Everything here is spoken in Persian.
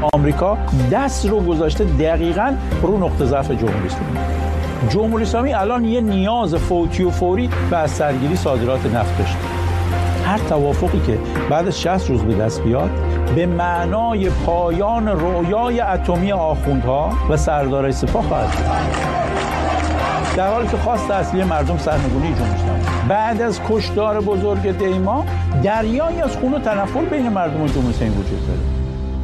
آمریکا دست رو گذاشته دقیقاً رو نقطه ضعف جمهوری اسلامی. جمهوری اسلامی الان یه نیاز فوتی و فوری به از سرگیری صادرات نفت داشته. هر توافقی که بعد از 60 روز به دست بیاد به معنای پایان رویای اتمی آخوندها و سردارای سپاه خواهد شد. در حالی که خواست اصلی مردم سرنگونی جمهوری اسلامی. بعد از کشتار بزرگ دیما دریایی از خون و تنفر بین مردم و جمهوری اسلامی وجود داره.